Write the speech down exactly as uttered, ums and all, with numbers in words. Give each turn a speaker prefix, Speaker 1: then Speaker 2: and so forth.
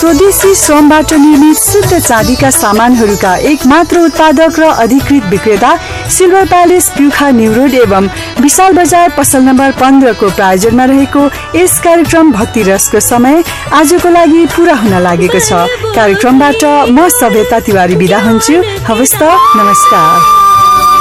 Speaker 1: स्वदेशी श्रमबाट निर्मित शुद्ध चाँदीका सामानहरूका एक मात्र उत्पादक र अधिकृत विक्रेता सिल्भर प्यालेस प्युखा न्यू रोड एवं विशाल बजार पसल नम्बर पन्ध्र को प्रायोजनमा रहेको यस कार्यक्रम भक्ति रसको समय आजको लागि पूरा हुन लागेको छ। कार्यक्रमबाट म सभ्यता तिवारी बिदा हुन्छु। हवस् त, नमस्कार।